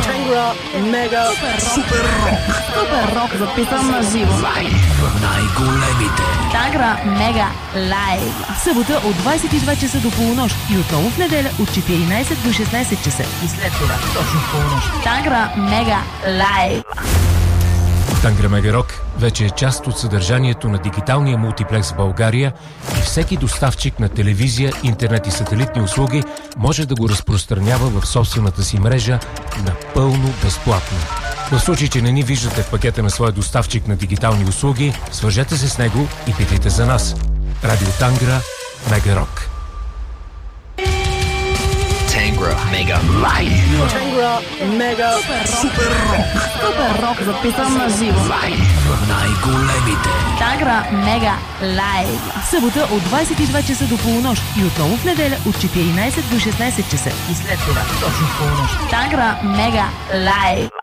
Тангра Мега Супер Рок. Супер рок, записан на живо. Лайв. Най-големите. Тангра Мега Лайв. В събота от 22 часа до полунощ и отново в неделя от 14 до 16 часа. И след това точно в полунощ. Тангра Мега Лайв. Тангра Мега Рок вече е част от съдържанието на дигиталния мултиплекс в България и всеки доставчик на телевизия, интернет и сателитни услуги може да го разпространява в собствената си мрежа напълно безплатно. В случай, че не ни виждате в пакета на своя доставчик на дигитални услуги, свържете се с него и питайте за нас. Радио Тангра Мега Рок. Тангра Мега Лайв. Тангра Мега Супер Рок. Супер рок, записан на живо. Лайв. Най-големите. Тангра Мега Лайв. В събота от 22 часа до полунощ и отново в неделя от 14 до 16 часа. И след това точно в полунощ. Тангра Мега Лайв.